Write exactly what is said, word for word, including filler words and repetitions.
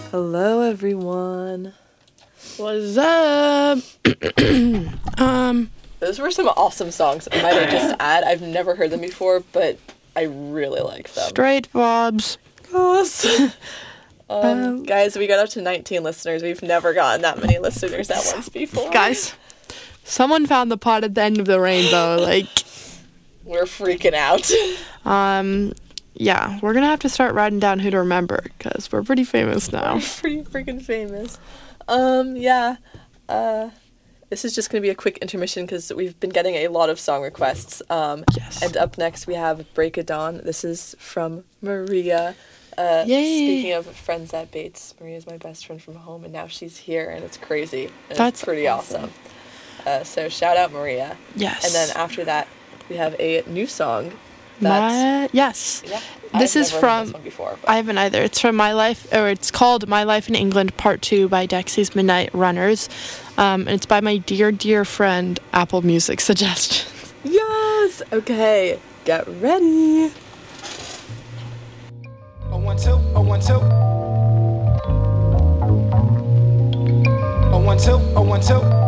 Hello, everyone. What's up? um, Those were some awesome songs. I might I just add, I've never heard them before, but I really like them. Straight Bobs. Yes. um, Um, guys, we got up to nineteen listeners. We've never gotten that many listeners at once before. Guys, someone found the pot at the end of the rainbow. Like, We're freaking out. um, yeah, we're gonna have to start writing down who to remember because we're pretty famous now. We're pretty freaking famous. Um, yeah. Uh, this is just going to be a quick intermission because we've been getting a lot of song requests. Um, Yes. And up next we have Break of Dawn. This is from Maria. Uh, Yay. Speaking of friends at Bates, Maria's my best friend from home, and now she's here, and it's crazy. And That's it's pretty awesome. Uh, so shout out Maria. Yes. And then after that, we have a new song. That's My, yes. yeah. This I've is never heard from- this one before. I haven't either. It's from My Life, or it's called My Life in England Part two by Dexy's Midnight Runners. Um, and it's by my dear, dear friend, Apple Music Suggestions. Yes. Okay. Get ready. Oh one two, oh one two. Oh one two, oh one two.